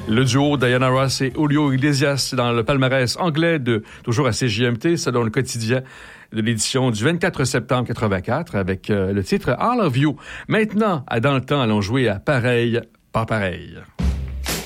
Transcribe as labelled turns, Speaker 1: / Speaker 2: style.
Speaker 1: Le duo Diana Ross et Julio Iglesias dans le palmarès anglais toujours à CJMT, selon le quotidien de l'édition du 24 septembre 84 avec le titre All of You. Maintenant, dans le temps, allons jouer à Pareil, pas pareil.